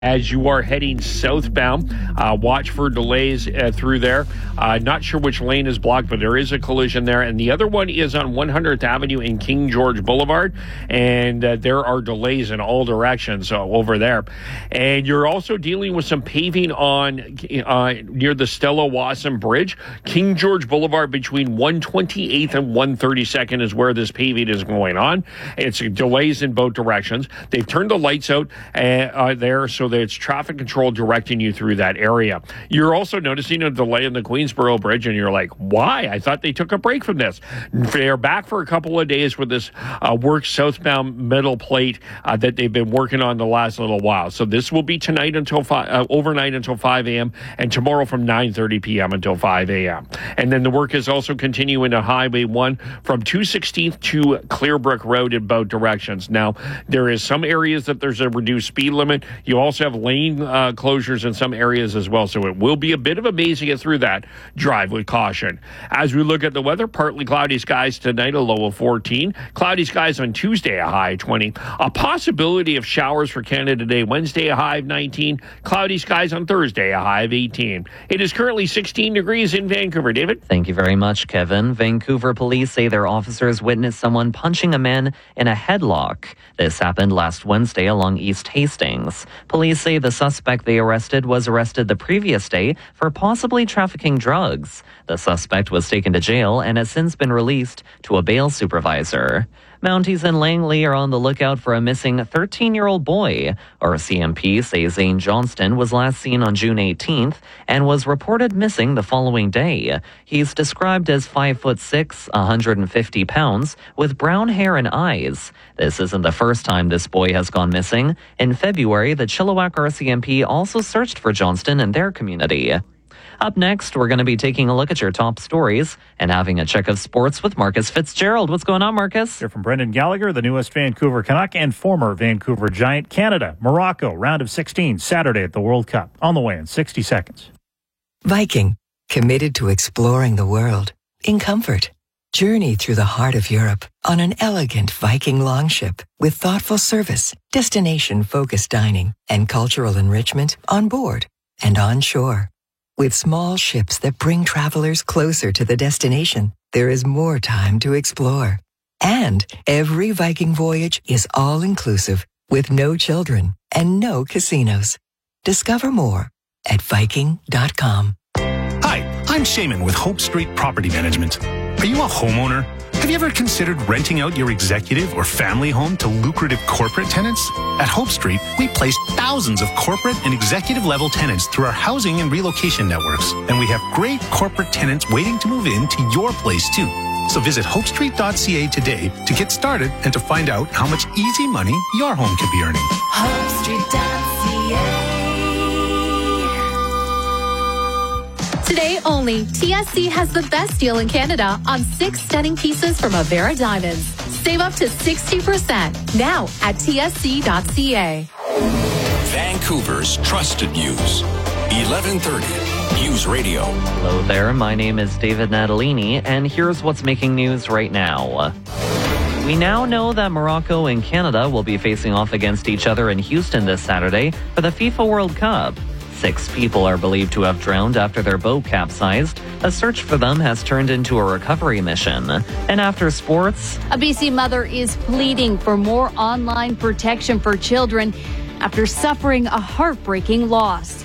As you are heading southbound, watch for delays through there. Not sure which lane is blocked, but there is a collision there. And the other one is on 100th Avenue in King George Boulevard. And there are delays in all directions over there. And you're also dealing with some paving on near the Stella Wasson Bridge. King George Boulevard between 128th and 132nd is where this paving is going on. It's delays in both directions. They've turned the lights out there, so that it's traffic control directing you through that area. You're also noticing a delay in the Queensboro Bridge, and you're like, why? I thought they took a break from this. They're back for a couple of days with this work southbound middle plate that they've been working on the last little while. So this will be tonight until overnight until 5 a.m. and tomorrow from 9:30 p.m. until 5 a.m. And then the work is also continuing to Highway 1 from 216th to Clearbrook Road in both directions. Now, there is some areas that there's a reduced speed limit. You also have lane closures in some areas as well, so it will be a bit of a maze to get through that. Drive with caution. As we look at the weather, partly cloudy skies tonight, a low of 14. Cloudy skies on Tuesday, a high of 20. A possibility of showers for Canada today. Wednesday, a high of 19. Cloudy skies on Thursday, a high of 18. It is currently 16 degrees in Vancouver. David? Thank you very much, Kevin. Vancouver police say their officers witnessed someone punching a man in a headlock. This happened last Wednesday along East Hastings. Police say the suspect they arrested was arrested the previous day for possibly trafficking drugs. The suspect was taken to jail and has since been released to a bail supervisor. Mounties in Langley are on the lookout for a missing 13-year-old boy. RCMP say Zane Johnston was last seen on June 18th and was reported missing the following day. He's described as 5'6", 150 pounds, with brown hair and eyes. This isn't the first time this boy has gone missing. In February, the Chilliwack RCMP also searched for Johnston in their community. Up next, we're going to be taking a look at your top stories and having a check of sports with Marcus Fitzgerald. What's going on, Marcus? Here from Brendan Gallagher, the newest Vancouver Canuck and former Vancouver Giant. Canada, Morocco, round of 16, Saturday at the World Cup. On the way in 60 seconds. Viking, committed to exploring the world in comfort. Journey through the heart of Europe on an elegant Viking longship with thoughtful service, destination-focused dining, and cultural enrichment on board and on shore. With small ships that bring travelers closer to the destination, there is more time to explore. And every Viking voyage is all-inclusive with no children and no casinos. Discover more at Viking.com. Hi, I'm Shaman with Hope Street Property Management. Are you a homeowner? Have you ever considered renting out your executive or family home to lucrative corporate tenants? At Hope Street, we place thousands of corporate and executive level tenants through our housing and relocation networks. And we have great corporate tenants waiting to move into your place too. So visit hopestreet.ca today to get started and to find out how much easy money your home could be earning. Hopestreet.ca. Today only, TSC has the best deal in Canada on 6 stunning pieces from Avera Diamonds. Save up to 60% now at tsc.ca. Vancouver's trusted news. 1130 News Radio. Hello there, my name is David Natalini, and here's what's making news right now. We now know that Morocco and Canada will be facing off against each other in Houston this Saturday for the FIFA World Cup. 6 people are believed to have drowned after their boat capsized. A search for them has turned into a recovery mission. And after sports, a BC mother is pleading for more online protection for children after suffering a heartbreaking loss.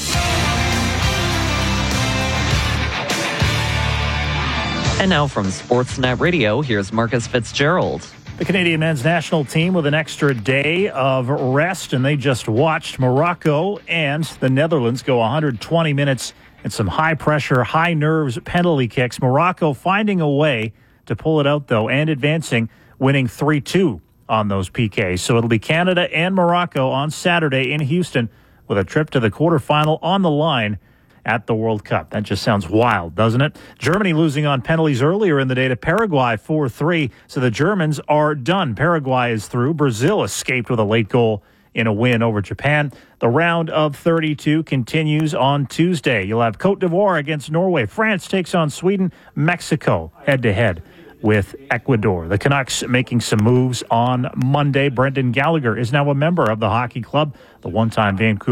And now from Sportsnet Radio, here's Marcus Fitzgerald. The Canadian men's national team with an extra day of rest, and they just watched Morocco and the Netherlands go 120 minutes and some high-pressure, high-nerves penalty kicks. Morocco finding a way to pull it out, though, and advancing, winning 3-2 on those PKs. So it'll be Canada and Morocco on Saturday in Houston with a trip to the quarterfinal on the line at the World Cup. That just sounds wild, doesn't it? Germany losing on penalties earlier in the day to Paraguay 4-3. So the Germans are done. Paraguay is through. Brazil escaped with a late goal in a win over Japan. The round of 32 continues on Tuesday. You'll have Cote d'Ivoire against Norway. France takes on Sweden. Mexico head-to-head with Ecuador. The Canucks making some moves on Monday. Brendan Gallagher is now a member of the hockey club. The one-time Vancouver